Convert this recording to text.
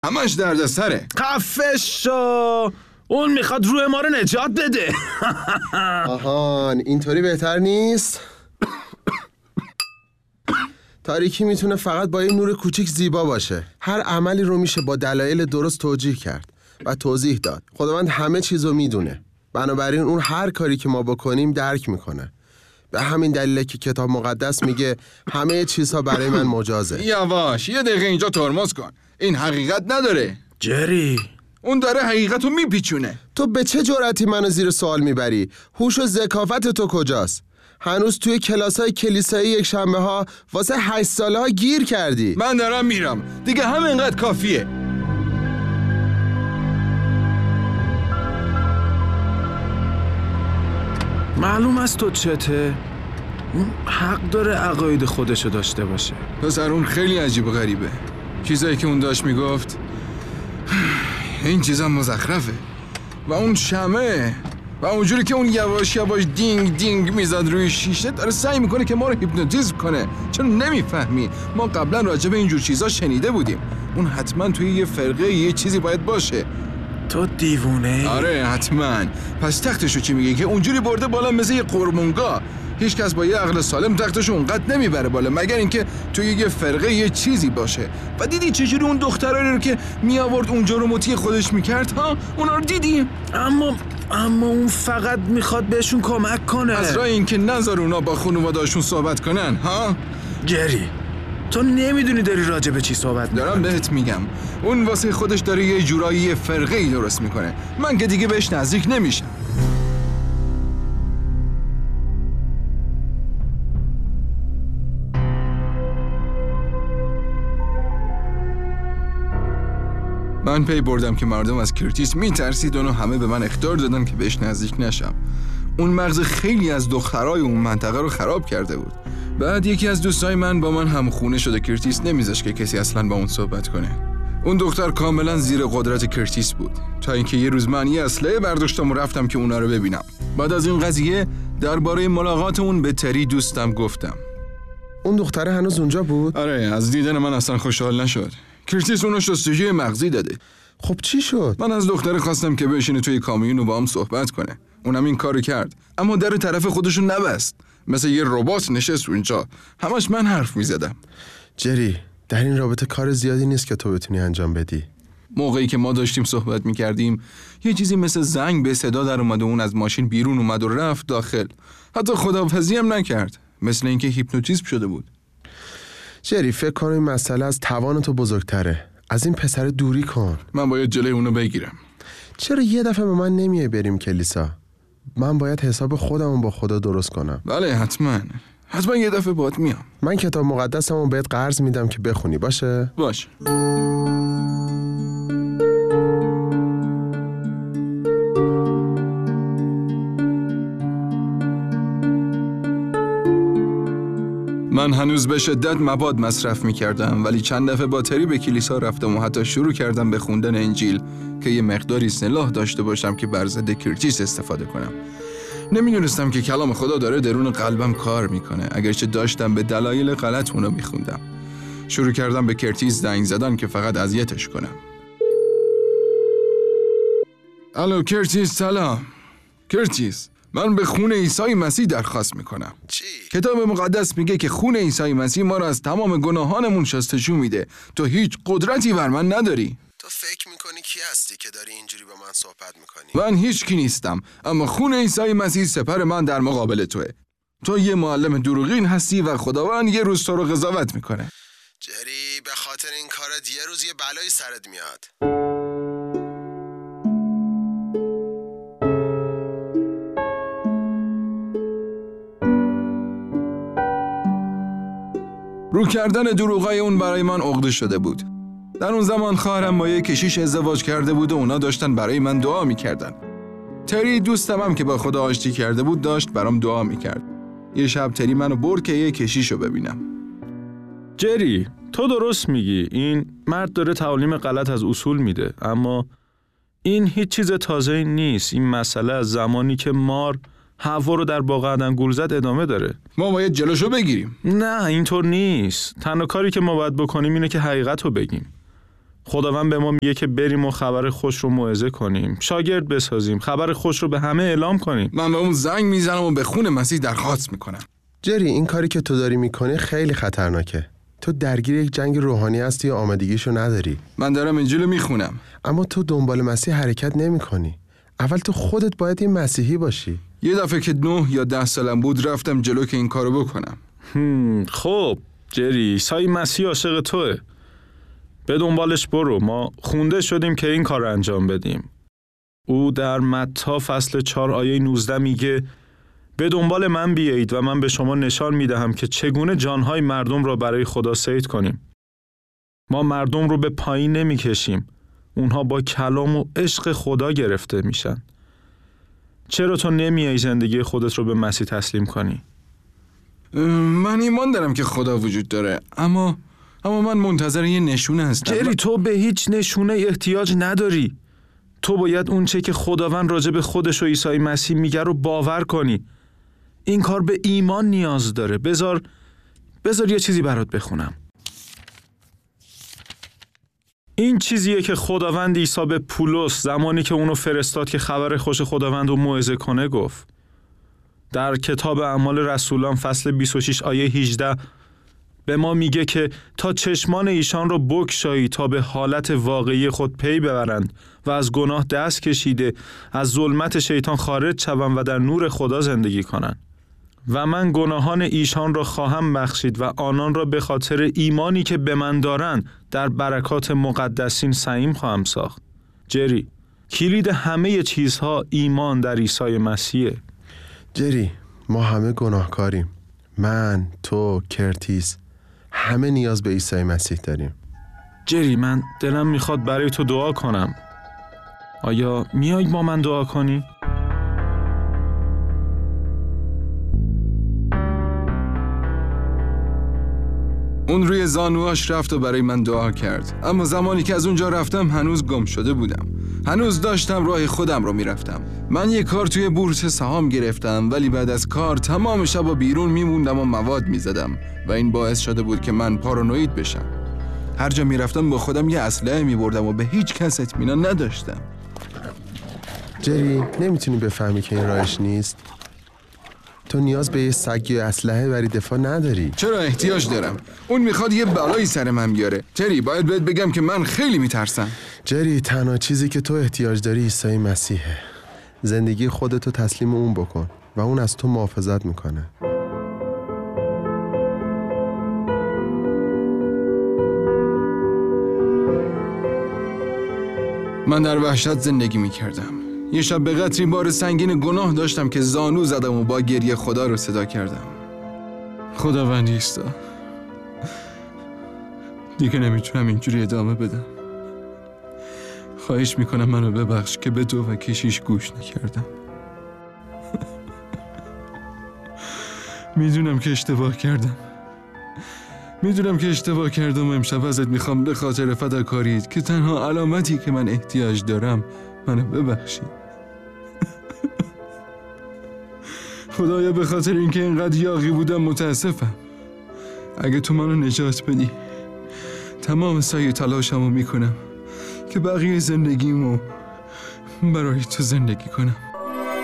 همش درد سره. خفه شو. اون میخواد روح ما رو نجات بده. آهان اینطوری بهتر نیست؟ تاریکی میتونه فقط با یه نور کوچیک زیبا باشه. هر عملی رو میشه با دلایل درست توجیه کرد و توضیح داد. خداوند همه چیزو میدونه، بنابراین اون هر کاری که ما بکنیم درک میکنه. به همین دلیله که کتاب مقدس میگه همه چیزها برای من مجازه. یواش، یه دقیقه اینجا ترمز کن. این حقیقت نداره. جری، اون داره حقیقتو میپیچونه. تو به چه جرأتی منو زیر سوال میبری؟ هوش و ذکاوت تو کجاست؟ هنوز توی کلاسای کلیسایی یک شنبه ها واسه 8 ساله ها گیر کردی. من دارم میرم دیگه، همینقدر کافیه. معلوم است تو چته؟ اون حق داره عقاید خودشو داشته باشه. پسر اون خیلی عجیب و غریبه. چیزایی که اون داشت میگفت این چیزا مزخرفه. و اون شمه و اونجوری که اون یواش یواش دینگ دینگ میزد روی شیشه، داره سعی میکنه که ما رو هیپنوتیزم کنه. چرا نمیفهمی؟ ما قبلا راجع به اینجور چیزا شنیده بودیم. اون حتما توی یه فرقه یه چیزی باید باشه. تو دیوونه؟ آره حتما. پس تختشو چی میگه که اونجوری برده بالا مثل یه قرمونگاه؟ هیچ کس با یه عقل سالم تختشو اونقدر نمیبره بالا مگر اینکه توی یه فرقه یه چیزی باشه. و دیدی چجوری اون دخترایی رو که میآورد اونجا رو مطیع خودش میکرد ها؟ اونا رو دیدی؟ اما اون فقط میخواد بهشون کمک کنه. از راه این که نذار اونا با خانواده‌شون صحبت کنن ها؟ جری، تو نمیدونی داری راجع به چی صحبت میکنی. دارم بهت میگم اون واسه خودش داره یه جورایی یه فرقه‌ای درست میکنه. من که دیگه بهش نزدیک نمیشم. من پی بردم که مردم از کرتیس میترسیدن و همه به من اخطار دادن که بهش نزدیک نشم. اون مغز خیلی از دخترای اون منطقه رو خراب کرده بود. بعد یکی از دوستای من با من همخونه شده. کرتیس نمیذاشت که کسی اصلا با اون صحبت کنه. اون دختر کاملا زیر قدرت کرتیس بود، تا اینکه یه روز من یه اسلحه برداشتم و رفتم که اونا رو ببینم. بعد از این قضیه درباره ملاقات اون به تری دوستم گفتم. اون دختره هنوز اونجا بود؟ آره، از دیدن من اصلا خوشحال نشد. کرتیس اونو شستشوی مغزی داده. خب چی شد؟ من از دختره خواستم که بشینه توی کامیون و با هم صحبت کنه. اونم این کارو کرد، اما در طرف خودشو نبست. مثل یه ربات نشست اونجا. همش من حرف میزدم. جری، در این رابطه کار زیادی نیست که تو بتونی انجام بدی. موقعی که ما داشتیم صحبت میکردیم یه چیزی مثل زنگ به صدا در اومد و اون از ماشین بیرون اومد و رفت داخل. حتی خداحافظی هم نکرد، مثل اینکه هیپنوتیزم شده بود. جری، فکر کنم این مسئله از توان تو بزرگتره. از این پسر دوری کن. من باید جلوی اونو بگیرم. چرا یه دفعه به من نمیای بریم کلیسا؟ من باید حساب خودمو با خدا درست کنم. بله حتما یه دفعه باهات میام. من کتاب مقدسمو بهت قرض میدم که بخونی. باشه؟ باشه. من هنوز به شدت مواد مصرف می‌کردم، ولی چند دفعه با تری به کلیسا رفتم و حتی شروع کردم به خوندن انجیل که یه مقداری سلاح داشته باشم که بر ضد کرتیس استفاده کنم. نمی‌دونستم که کلام خدا داره درون قلبم کار میکنه، اگرچه داشتم به دلایل غلط اونو میخوندم. شروع کردم به کرتیس زنگ زدن که فقط اذیتش کنم. الو کرتیس، سلام. کرتیس، من به خون عیسی مسیح درخواست میکنم. چی؟ کتاب مقدس میگه که خون عیسی مسیح ما رو از تمام گناهانمون شستشو میده. تو هیچ قدرتی بر من نداری. تو فکر میکنی کی هستی که داری اینجوری با من صحبت میکنی؟ من هیچ کی نیستم، اما خون عیسی مسیح سپر من در مقابل توه. تو یه معلم دروغین هستی و خداوند یه روز تو رو قضاوت میکنه. جری، به خاطر این کارت یه روز یه بلایی سرت میاد. رو کردن دروغای اون برای من عقده شده بود. در اون زمان خواهرم با یک کشیش ازدواج کرده بود و اونا داشتن برای من دعا میکردن. تری دوستم هم که با خدا آشتی کرده بود داشت برام دعا میکرد. یه شب تری منو برد که یه کشیشو ببینم. جری، تو درست میگی. این مرد داره تعالیم غلط از اصول میده، اما این هیچ چیز تازه‌ای نیست. این مسئله از زمانی که مار حوا رو در باغ عدن گول زد ادامه داره. ما باید جلوشو بگیریم. نه، اینطور نیست. تنها کاری که ما باید بکنیم اینه که حقیقت رو بگیم. خداوند به ما میگه که بریم و خبر خوش رو موعظه کنیم، شاگرد بسازیم، خبر خوش رو به همه اعلام کنیم. من به اون زنگ میزنم و به خون مسیح درخواست میکنم. جری، این کاری که تو داری میکنی خیلی خطرناکه. تو درگیر یک جنگ روحانی هستی و آمادگیشو نداری. من دارم انجیل میخونم. اما تو دنبال مسیح حرکت نمیکنی. اول تو خودت باید این مسیحی باشی. یه دفعه که 9 یا 10 سالم بود رفتم جلو که این کارو بکنم. خب جری، عیسی مسیح عاشق توه. به دنبالش برو. ما خونده شدیم که این کار رو انجام بدیم. او در متی فصل 4 آیه 19 میگه به دنبال من بیایید و من به شما نشان میدهم که چگونه جانهای مردم را برای خدا صید کنیم. ما مردم رو به پایین نمیکشیم. اونها با کلام و عشق خدا گرفته میشن. چرا تو نمیای زندگی خودت رو به مسیح تسلیم کنی؟ من ایمان دارم که خدا وجود داره، اما من منتظر یه نشونه هستم. جری، تو به هیچ نشونه احتیاج نداری. تو باید اون چه که خداوند راجع به خودش و عیسی مسیح میگه رو باور کنی. این کار به ایمان نیاز داره. بذار یه چیزی برات بخونم. این چیزیه که خداوند عیسی به پولس زمانی که اونو فرستاد که خبر خوش خداوند رو موعظه کنه گفت. در کتاب اعمال رسولان فصل 26 آیه 18 به ما میگه که تا چشمان ایشان رو بگشایی تا به حالت واقعی خود پی ببرند و از گناه دست کشیده از ظلمت شیطان خارج شوند و در نور خدا زندگی کنند. و من گناهان ایشان را خواهم بخشید و آنان را به خاطر ایمانی که به من دارند در برکات مقدسین سعیم خواهم ساخت. جری، کلید همه چیزها ایمان در عیسی مسیحه. جری، ما همه گناهکاریم. من، تو، کرتیس، همه نیاز به عیسی مسیح داریم. جری، من دلم میخواد برای تو دعا کنم. آیا میای با من دعا کنی؟ اون روی زانوهاش رفت و برای من دعا کرد، اما زمانی که از اونجا رفتم هنوز گم شده بودم. هنوز داشتم راه خودم رو میرفتم. من یه کار توی بورس سهام گرفتم، ولی بعد از کار تمام شب بیرون میموندم و مواد میزدم و این باعث شده بود که من پارانوید بشم. هر جا میرفتم با خودم یه اسلحه میبردم و به هیچ کس اطمینان نداشتم. جری، نمیتونی بفهمی که این راهش نیست؟ تو نیاز به یه سگ یا اسلحه برای دفاع نداری. چرا احتیاج دارم؟ اون میخواد یه بلایی سر من بیاره. تری، باید بهت بگم که من خیلی میترسم. جری، تنها چیزی که تو احتیاج داری عیسی مسیحه. زندگی خودتو تسلیم اون بکن و اون از تو محافظت میکنه. من در وحشت زندگی میکردم. یه شب به قدری بار سنگین گناه داشتم که زانو زدم و با گریه خدا رو صدا کردم. خداوند عیسی، دیگه نمیتونم اینجوری ادامه بدم. خواهش میکنم منو ببخش که به تو و کشیش گوش نکردم. میدونم که اشتباه کردم و امشب ازت میخوام به خاطر فداکاریت که تنها علامتی که من احتیاج دارم منو ببخشی. خدایا، به خاطر اینکه اینقدر یاغی بودم متاسفم. اگه تو منو نجات بدی تمام سعی تلاشمو میکنم که بقیه زندگیمو برای تو زندگی کنم.